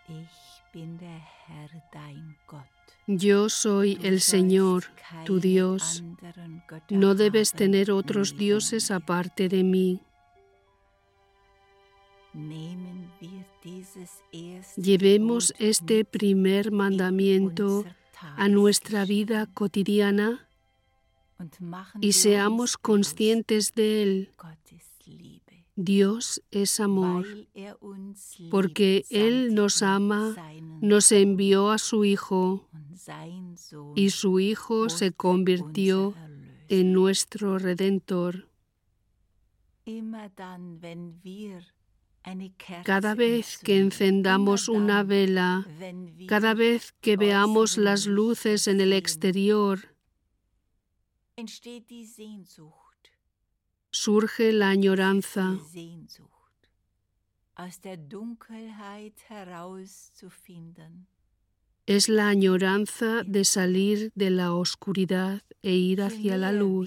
Yo soy el Señor, tu Dios. No debes tener otros dioses aparte de mí. Llevemos este primer mandamiento a nuestra vida cotidiana y seamos conscientes de él. Dios es amor. Porque Él nos ama, nos envió a su Hijo y su Hijo se convirtió en nuestro Redentor. Cada vez que encendamos una vela, cada vez que veamos las luces en el exterior, surge la añoranza. Es la añoranza de salir de la oscuridad e ir hacia la luz.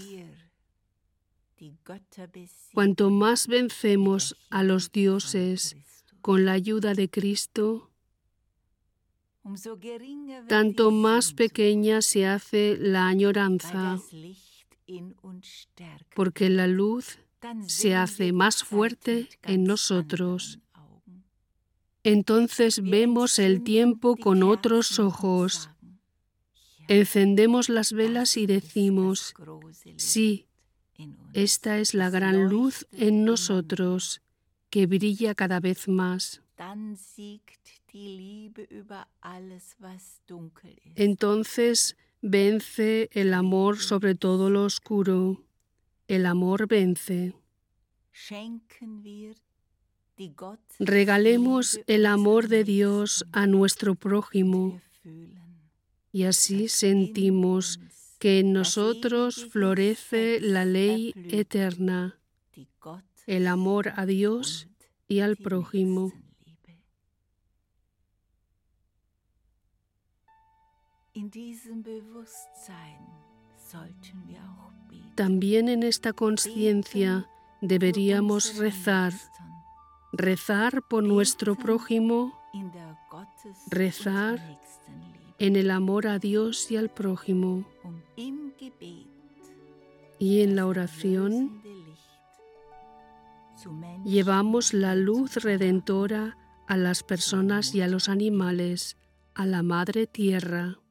Cuanto más vencemos a los dioses con la ayuda de Cristo, tanto más pequeña se hace la añoranza, porque la luz se hace más fuerte en nosotros. Entonces vemos el tiempo con otros ojos. Encendemos las velas y decimos, sí, esta es la gran luz en nosotros, que brilla cada vez más. Entonces vence el amor sobre todo lo oscuro. El amor vence. Regalemos el amor de Dios a nuestro prójimo y así sentimos que en nosotros florece la ley eterna, el amor a Dios y al prójimo. También en esta conciencia deberíamos rezar por nuestro prójimo, rezar en el amor a Dios y al prójimo. Y en la oración llevamos la luz redentora a las personas y a los animales, a la Madre Tierra.